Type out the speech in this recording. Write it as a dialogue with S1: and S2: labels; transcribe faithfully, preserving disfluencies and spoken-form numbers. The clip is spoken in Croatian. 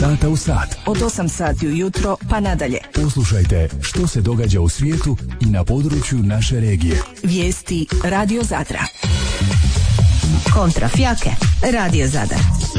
S1: sata u sat.
S2: Od osam sati ujutro pa nadalje.
S1: Poslušajte što se događa u svijetu i na području naše regije.
S2: Vijesti Radio Zadra. Kontra Fjake, Radio Zadar.